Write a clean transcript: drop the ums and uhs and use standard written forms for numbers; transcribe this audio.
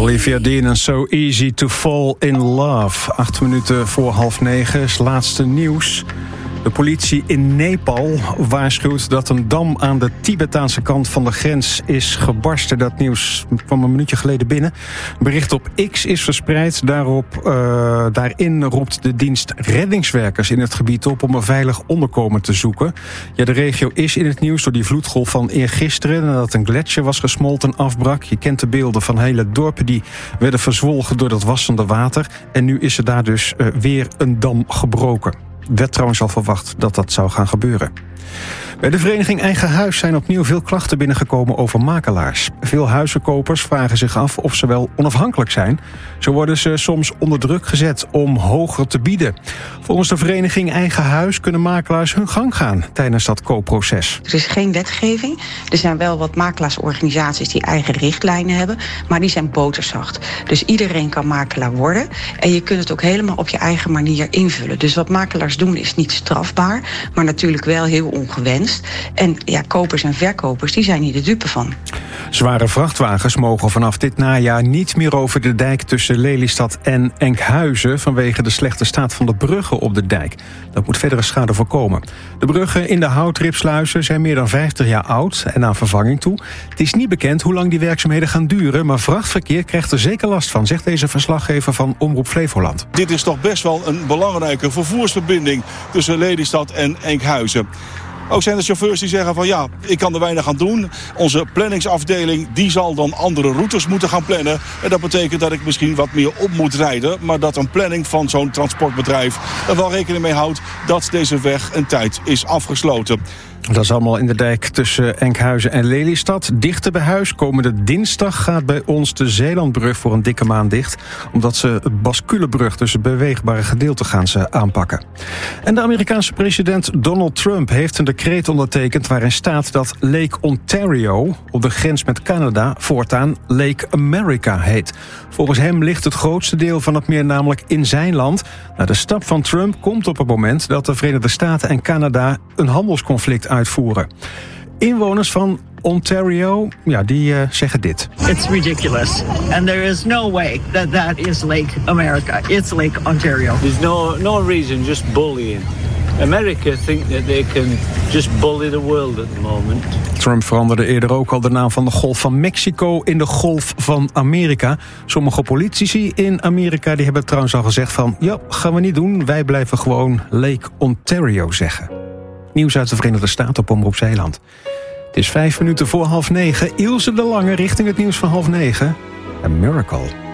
Olivia Dean en So Easy to Fall in Love. 8 minuten voor 8:30 is laatste nieuws. De politie in Nepal waarschuwt dat een dam aan de Tibetaanse kant van de grens is gebarsten. Dat nieuws kwam een minuutje geleden binnen. Een bericht op X is verspreid. Daarin roept de dienst reddingswerkers in het gebied op om een veilig onderkomen te zoeken. Ja, de regio is in het nieuws door die vloedgolf van eergisteren, nadat een gletsjer was gesmolten, afbrak. Je kent de beelden van hele dorpen die werden verzwolgen door dat wassende water. En nu is er daar dus weer een dam gebroken. Werd trouwens al verwacht dat dat zou gaan gebeuren. Bij de vereniging Eigen Huis zijn opnieuw veel klachten binnengekomen over makelaars. Veel huizenkopers vragen zich af of ze wel onafhankelijk zijn. Zo worden ze soms onder druk gezet om hoger te bieden. Volgens de vereniging Eigen Huis kunnen makelaars hun gang gaan tijdens dat koopproces. Er is geen wetgeving. Er zijn wel wat makelaarsorganisaties die eigen richtlijnen hebben, maar die zijn boterzacht. Dus iedereen kan makelaar worden en je kunt het ook helemaal op je eigen manier invullen. Dus wat makelaars doen is niet strafbaar, maar natuurlijk wel heel ongewenst. En ja, kopers en verkopers die zijn hier de dupe van. Zware vrachtwagens mogen vanaf dit najaar niet meer over de dijk tussen Lelystad en Enkhuizen vanwege de slechte staat van de bruggen op de dijk. Dat moet verdere schade voorkomen. De bruggen in de houtripsluizen zijn meer dan 50 jaar oud en aan vervanging toe. Het is niet bekend hoe lang die werkzaamheden gaan duren, maar vrachtverkeer krijgt er zeker last van, zegt deze verslaggever van Omroep Flevoland. Dit is toch best wel een belangrijke vervoersverbinding tussen Lelystad en Enkhuizen. Ook zijn er chauffeurs die zeggen van ja, ik kan er weinig aan doen. Onze planningsafdeling die zal dan andere routes moeten gaan plannen. En dat betekent dat ik misschien wat meer op moet rijden. Maar dat een planning van zo'n transportbedrijf er wel rekening mee houdt dat deze weg een tijd is afgesloten. Dat is allemaal in de dijk tussen Enkhuizen en Lelystad. Dichter bij huis. Komende dinsdag gaat bij ons de Zeelandbrug voor een dikke maand dicht. Omdat ze het basculebrug, dus het beweegbare gedeelte, gaan ze aanpakken. En de Amerikaanse president Donald Trump heeft een decreet ondertekend waarin staat dat Lake Ontario op de grens met Canada voortaan Lake America heet. Volgens hem ligt het grootste deel van het meer namelijk in zijn land. Nou, de stap van Trump komt op het moment dat de Verenigde Staten en Canada een handelsconflict uitvoeren. Inwoners van Ontario, ja, die zeggen dit. It's ridiculous. And there is no way that is Lake America. It's Lake Ontario. There's no reason, just bullying. America think that they can just bully the world at the moment. Trump veranderde eerder ook al de naam van de Golf van Mexico in de Golf van Amerika. Sommige politici in Amerika die hebben trouwens al gezegd van ja, gaan we niet doen. Wij blijven gewoon Lake Ontario zeggen. Nieuws uit de Verenigde Staten op Omroep Zeeland. Het is 5 minuten voor 8:30. Ilse de Lange richting het nieuws van 8:30. A Miracle.